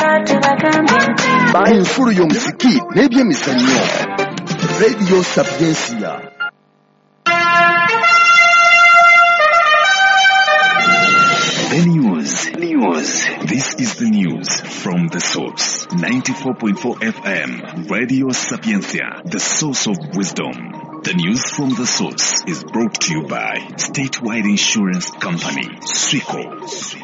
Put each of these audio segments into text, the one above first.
Infuru yomsiki nebye misanyo Radio Sapiencia. The news. This is the news from the source. 94.4 FM, Radio Sapiencia, the source of wisdom. The news from the source is brought to you by Statewide Insurance Company, Swico.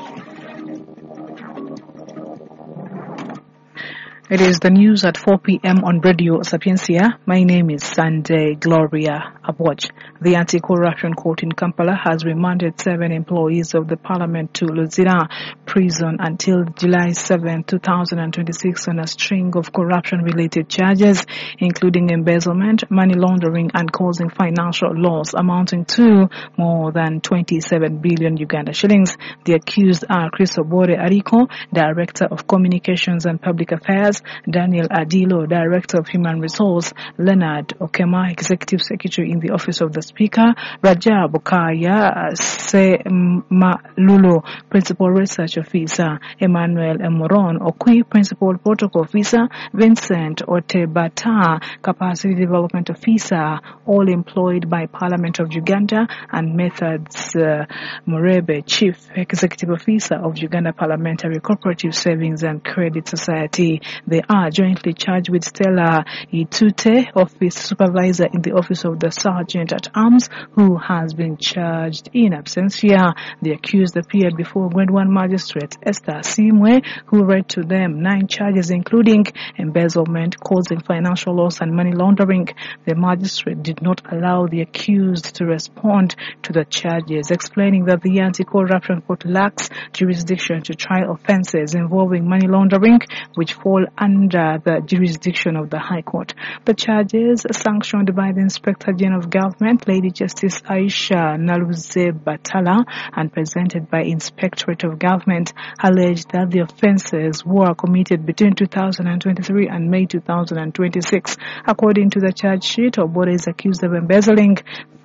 It is the news at 4 p.m. on Radio Sapiencia. My name is Sunday Gloria Abwaj. The Anti-Corruption Court in Kampala has remanded 7 employees of the Parliament to Luzira prison until July 7, 2026 on a string of corruption-related charges, including embezzlement, money laundering, and causing financial loss amounting to more than 27 billion Uganda shillings. The accused are Chris Obore Ariko, Director of Communications and Public Affairs, Daniel Adilo, Director of Human Resource, Leonard Okema, Executive Secretary in the Office of the Speaker, Rajab Bukaya Semalulo, Principal Research Officer, Emmanuel Emoron Okwi, Principal Protocol Officer, Vincent Otebata, Capacity Development Officer, all employed by Parliament of Uganda, and Methods Murebe, Chief Executive Officer of Uganda Parliamentary Cooperative Savings and Credit Society. They are jointly charged with Stella Itute, Office Supervisor in the Office of the Sergeant at Arms, who has been charged in absentia. The accused appeared before Grade 1 Magistrate Esther Simwe, who read to them 9 charges including embezzlement, causing financial loss, and money laundering. The magistrate did not allow the accused to respond to the charges, explaining that the Anti-Corruption Court lacks jurisdiction to try offences involving money laundering, which fall under the jurisdiction of the High Court. The charges, sanctioned by the Inspector General of Government, Lady Justice Aisha Naluze Batala, and presented by Inspectorate of Government, alleged that the offences were committed between 2023 and May 2026. According to the charge sheet, Obore is accused of embezzling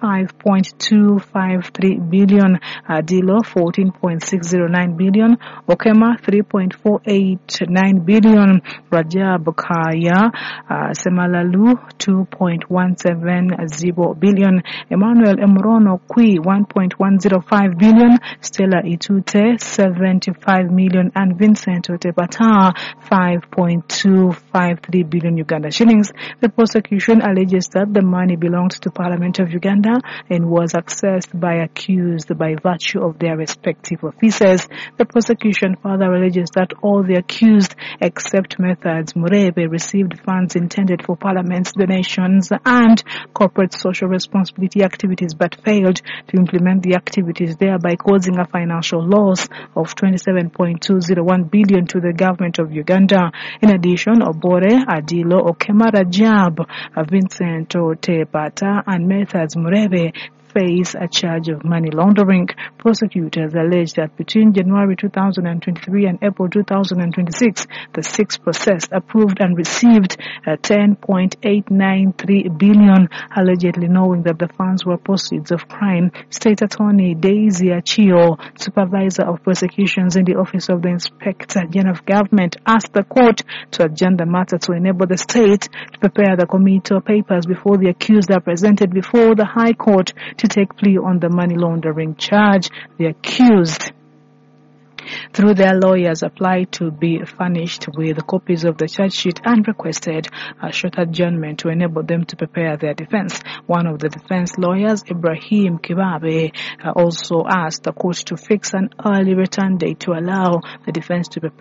5.253 billion, Adilo 14.609 billion, Okema 3.489 billion, Rajab Bukaya Semalalu 2.170 billion, Emmanuel Emrono Kui 1.105 billion, Stella Itute 75 million, and Vincent Otebata 5.253 billion Uganda shillings. The prosecution alleges that the money belonged to Parliament of Uganda and was accessed by accused by virtue of their respective offices. The prosecution further alleges that all the accused, except Methods Murebe, received funds intended for Parliament's donations and corporate social responsibility activities but failed to implement the activities, thereby causing a financial loss of 27.201 billion to the government of Uganda. In addition, Obore, Adilo, Okema, Rajab, Vincent Otebata, and Methods Murebe face a charge of money laundering. Prosecutors allege that between January 2023 and April 2026, the 6 processed, approved, and received 10.893 billion, allegedly knowing that the funds were proceeds of crime. State Attorney Daisy Achio, Supervisor of Prosecutions in the Office of the Inspector General of Government, asked the court to adjourn the matter to enable the state to prepare the committal papers before the accused are presented before the High Court to take plea on the money laundering charge. The accused, through their lawyers, applied to be furnished with copies of the charge sheet and requested a short adjournment to enable them to prepare their defense. One of the defense lawyers, Ibrahim Kibabe, also asked the court to fix an early return date to allow the defense to prepare